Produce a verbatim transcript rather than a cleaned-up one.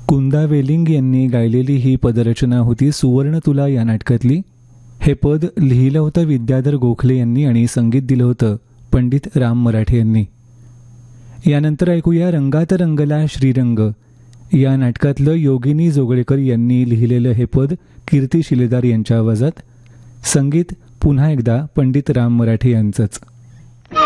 कुंदा वेलिंग यांनी गायलेली ही पदरचना होती सुवर्ण तुला या नाटकातली. हे पद लिहिलं होतं विद्याधर गोखले यांनी आणि संगीत दिलं होतं पंडित राम मराठे यांनी. यानंतर ऐकूया रंगात रंगला श्रीरंग या नाटकातलं योगिनी जोगळेकर यांनी लिहिलेलं हे पद कीर्ती शिलेदार यांच्या आवाजात. संगीत पुन्हा एकदा पंडित राम मराठे यांचंच.